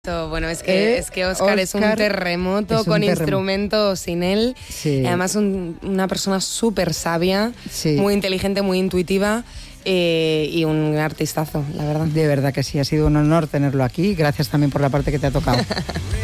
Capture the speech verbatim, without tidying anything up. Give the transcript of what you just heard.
Bueno, es que, ¿Eh? es que Óscar, Óscar es un terremoto es un con terremoto. instrumentos sin él. Sí. Además, un, una persona súper sabia, sí. muy inteligente, muy intuitiva eh, y un artistazo, la verdad. De verdad que sí, ha sido un honor tenerlo aquí. Gracias también por la parte que te ha tocado.